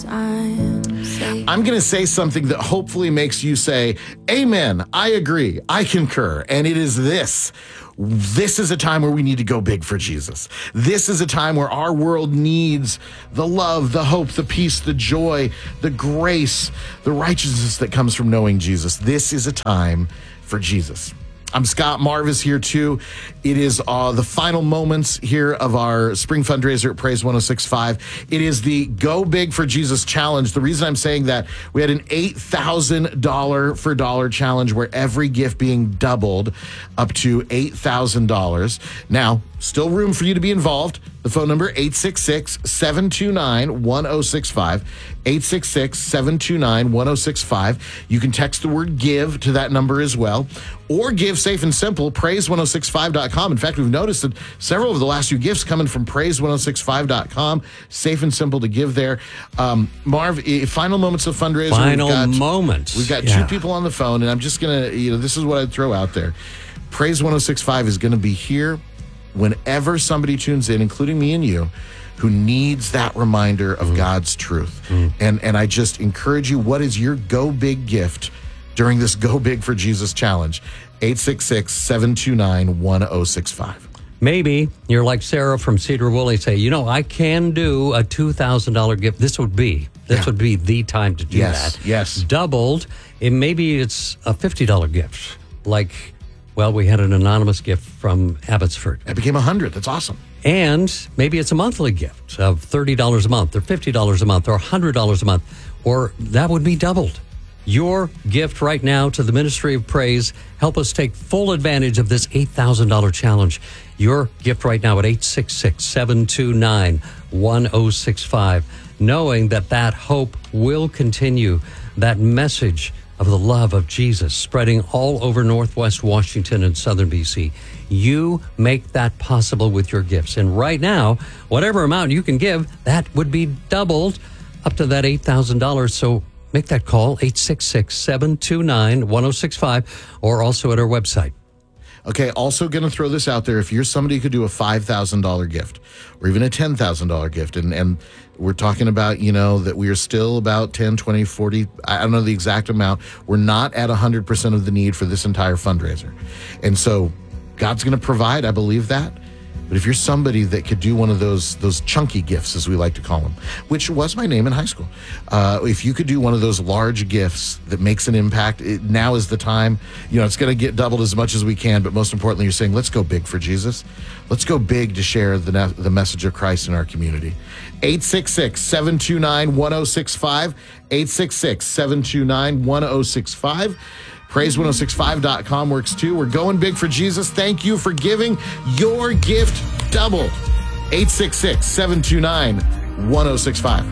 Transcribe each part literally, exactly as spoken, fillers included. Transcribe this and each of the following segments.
'cause I'm safe. I'm going to say something that hopefully makes you say, amen, I agree, I concur. And it is this. This is a time where we need to go big for Jesus. This is a time where our world needs the love, the hope, the peace, the joy, the grace, the righteousness that comes from knowing Jesus. This is a time for Jesus. I'm Scott. Marv is here too. It is uh, the final moments here of our spring fundraiser at Praise one oh six point five. It is the Go Big for Jesus challenge. The reason I'm saying that, we had an eight thousand dollars for dollar challenge where every gift being doubled up to eight thousand dollars. Now, still room for you to be involved. The phone number, eight six six, seven two nine, one oh six five. eight six six, seven two nine, one oh six five. You can text the word GIVE to that number as well. Or give safe and simple, praise ten sixty-five dot com. In fact, we've noticed that several of the last few gifts coming from praise ten sixty-five dot com. Safe and simple to give there. Um, Marv, eh, final moments of fundraiser. Final we've got, moments. We've got yeah. two people on the phone, and I'm just going to, you know, this is what I'd throw out there. Praise ten sixty-five is going to be here whenever somebody tunes in, including me and you, who needs that reminder of mm. God's truth. Mm. And and I just encourage you, what is your Go Big gift during this Go Big for Jesus challenge? eight six six, seven two nine, one oh six five. Maybe you're like Sarah from Cedar Woolley, say, you know, I can do a two thousand dollars gift. This would be, this yeah. would be the time to do yes, that. Yes, doubled. And maybe it's a fifty dollars gift. Like, well, we had an anonymous gift from Abbotsford. It became one hundred. That's awesome. And maybe it's a monthly gift of thirty dollars a month or fifty dollars a month or one hundred dollars a month, or that would be doubled. Your gift right now to the Ministry of Praise, help us take full advantage of this eight thousand dollars challenge. Your gift right now at eight six six, seven two nine, one oh six five, knowing that that hope will continue, that message of the love of Jesus spreading all over Northwest Washington and Southern B C. You make that possible with your gifts. And right now, whatever amount you can give, that would be doubled up to that eight thousand dollars. So make that call, eight six six, seven two nine, one oh six five, or also at our website. Okay, also going to throw this out there. If you're somebody who could do a five thousand dollars gift or even a ten thousand dollars gift, and, and we're talking about, you know, that we are still about ten, twenty, forty, I don't know the exact amount. We're not at one hundred percent of the need for this entire fundraiser. And so God's going to provide, I believe that. But if you're somebody that could do one of those those chunky gifts, as we like to call them, which was my name in high school, uh, if you could do one of those large gifts that makes an impact, it, now is the time. You know, it's going to get doubled as much as we can, but most importantly, you're saying, let's go big for Jesus. Let's go big to share the ne- the message of Christ in our community. eight six six, seven two nine, one oh six five, eight six six, seven two nine, one oh six five. praise ten sixty-five dot com works too. We're going big for Jesus. Thank you for giving. Your gift doubled. eight six six, seven two nine, one oh six five.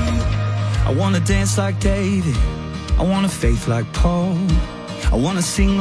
I want to dance like David. I want a faith like Paul. I want to sing